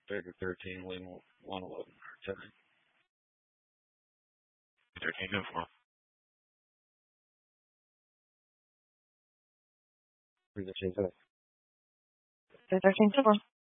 Baker 13, Lima 111. 10. 13 uniform. Reason change that. 13 uniform.